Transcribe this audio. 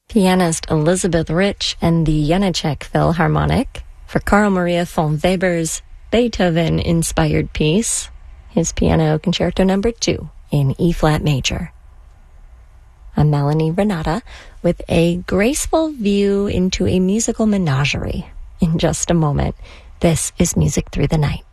Pianist Elizabeth Rich and the Janáček Philharmonic for Carl Maria von Weber's Beethoven-inspired piece, his Piano Concerto No. 2 in E-flat major. I'm Melanie Renata with a graceful view into a musical menagerie. In just a moment, this is Music Through the Night.